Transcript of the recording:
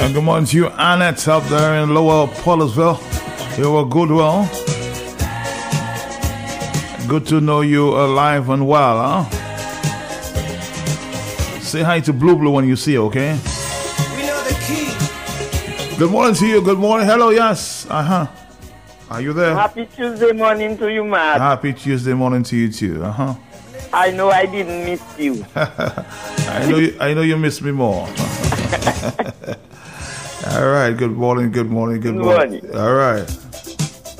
And good morning to you, Annette, up there in Lower Paulisville. You were good, well. Good to know you alive and well, huh? Say hi to Blue Blue when you see her, okay? We know the key. Good morning to you. Good morning. Hello, yes. Uh-huh. Are you there? Happy Tuesday morning to you, Matt. Happy Tuesday morning to you, too. Uh-huh. I know I didn't miss you. I know you missed me more. All right. Good morning. Good morning. Good morning. All right.